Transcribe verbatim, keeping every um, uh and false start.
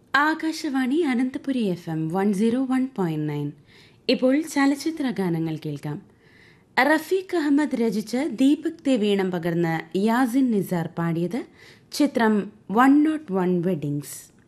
Akashvani Ananthapuri F M one zero one point nine. ഇപ്പോൾ ചലച്ചിത്ര ഗാനങ്ങൾ കേൾക്കാം. റഫീഖ് അഹമ്മദ് രചിച്ച് ദീപക് തെ വീണം പകർന്ന് യാസിൻ നിസാർ പാടിയത്. ചിത്രം വൺ നോട്ട് വൺ വെഡിങ്സ്.